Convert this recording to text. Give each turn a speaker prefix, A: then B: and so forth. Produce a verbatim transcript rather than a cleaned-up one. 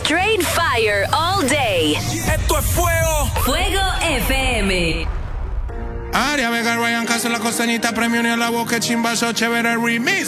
A: Straight fire all day.
B: Esto es fuego.
A: Fuego F M.
B: Aria Vega, Ryan Castro, La Costañita, Premio Ni a la Boca, Chimbazo, Chévere Remix.